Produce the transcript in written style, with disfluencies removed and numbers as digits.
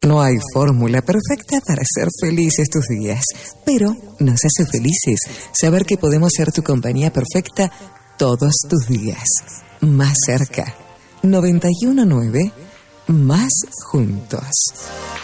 No hay fórmula perfecta para ser felices tus días, pero nos hace felices saber que podemos ser tu compañía perfecta todos tus días. Más cerca. 919, más juntos.